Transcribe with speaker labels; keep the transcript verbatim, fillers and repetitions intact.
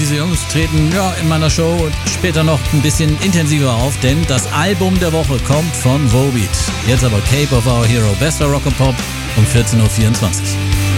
Speaker 1: diese Jungs treten ja in meiner Show später noch ein bisschen intensiver auf, denn das Album der Woche kommt von Volbeat. Jetzt aber Cape of Our Hero, bester Rock and Pop um vierzehn Uhr vierundzwanzig.